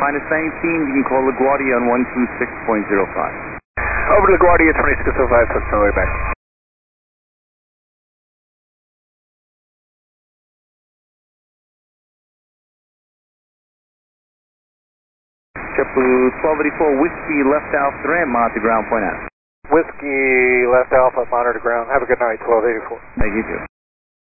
Minus 19, you can call LaGuardia on 126.05. Over to LaGuardia 2605, so it's way back. Triple 1284 Whiskey left Alpha ramp, monitor ground point out. Whiskey left Alpha, monitor ground. Have a good night, 1284. Thank you too.